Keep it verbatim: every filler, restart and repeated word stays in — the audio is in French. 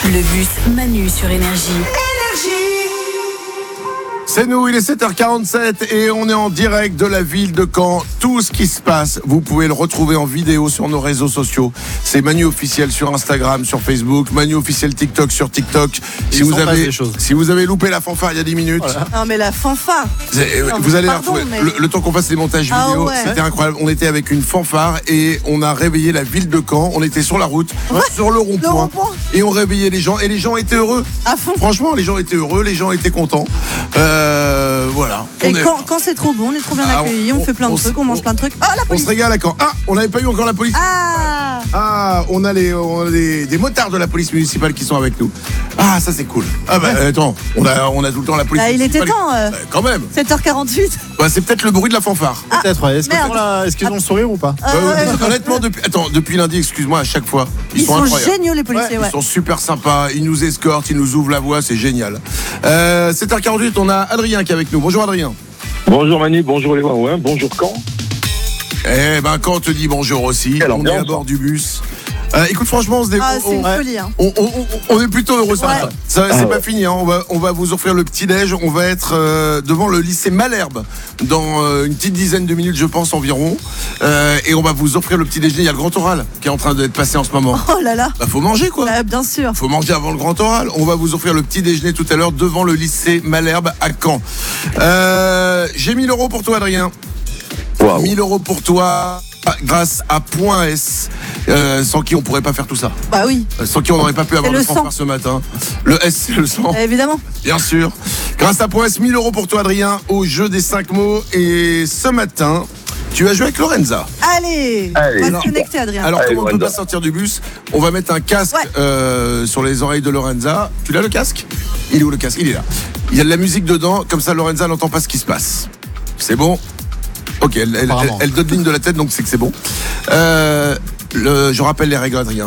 Le bus Manu sur Énergie. C'est nous, il est sept heures quarante-sept et on est en direct de la ville de Caen. Tout ce qui se passe, vous pouvez le retrouver en vidéo sur nos réseaux sociaux. C'est Manu officiel sur Instagram, sur Facebook, Manu officiel TikTok sur TikTok. Si vous, avez, si vous avez loupé la fanfare il y a dix minutes. Voilà. Non mais la fanfare. Non, vous allez pardon, la retrouver. Mais... Le, le temps qu'on fasse les montages ah vidéo, ouais. c'était incroyable. On était avec une fanfare et on a réveillé la ville de Caen. On était sur la route, ouais. sur le rond-point, le rond-point. Et on réveillait les gens. Et les gens étaient heureux. À fond. Franchement, les gens étaient heureux, les gens étaient contents. Euh, voilà. Et on quand, est... quand c'est trop bon, on est trop bien ah, accueillis, on, on fait plein de on, trucs, on, on mange on, plein de trucs. Ah, la police. On se régale à Caen. Ah, on n'avait pas eu encore la police. Ah, ah on a, les, on a des, des motards de la police municipale qui sont avec nous. Ah, ça c'est cool. Ah bah ouais. attends, on a, on a tout le temps la police ah, municipale. Il était temps. Euh, bah, quand même. sept heures quarante-huit. Bah, c'est peut-être le bruit de la fanfare. Ah, peut-être, ouais. Est-ce qu'ils ont, la... Est-ce qu'ils ont ah. le sourire ou pas euh, euh, ouais. Honnêtement, depuis, attends, depuis lundi, excuse-moi, à chaque fois, ils, ils sont, sont incroyables. géniaux les policiers. Ouais, ouais. Ils sont super sympas, ils nous escortent, ils nous ouvrent la voie, c'est génial. Euh, sept heures quarante-huit, on a Adrien qui est avec nous. Bonjour Adrien. Bonjour Manu, bonjour les Wawins, bonjour Caen. Eh ben quand on te dit bonjour aussi, Quelle on ambiance. est à bord du bus. Euh, écoute, franchement, on se dé... Ah, on, c'est une on, folie. Hein. On, on, on, on est plutôt heureux ce ouais. matin. Ça, ah, c'est ouais. pas fini. Hein. On va, on va vous offrir le petit déj. On va être euh, devant le lycée Malherbe dans euh, une petite dizaine de minutes, je pense environ. Euh, et on va vous offrir le petit déjeuner. Il y a le grand oral qui est en train d'être passé en ce moment. Oh là là. Bah, faut manger quoi. Bah, bien sûr. Faut manger avant le grand oral. On va vous offrir le petit déjeuner tout à l'heure devant le lycée Malherbe à Caen. Euh, j'ai mille euros pour toi, Adrien. Wow. mille euros pour toi. Grâce à Point S, euh, sans qui on pourrait pas faire tout ça. Bah oui. Euh, sans qui on n'aurait pas pu avoir le le fanfare ce matin. Le S, c'est le sang. Eh, évidemment. Bien sûr. Grâce à Point S, mille euros pour toi, Adrien, au jeu des cinq mots. Et ce matin, tu as joué avec Lorenza. Allez, Allez. on va se connecter, Adrien. Alors, Allez, comme on ne peut Lorenza. pas sortir du bus, on va mettre un casque Ouais. euh, sur les oreilles de Lorenza. Tu l'as le casque ? Il est où le casque ? Il est là. Il y a de la musique dedans, comme ça Lorenza n'entend pas ce qui se passe. C'est bon ? Ok, elle, elle, elle, elle donne ligne de la tête, donc c'est que c'est bon. Euh, le, je rappelle les règles, Adrien.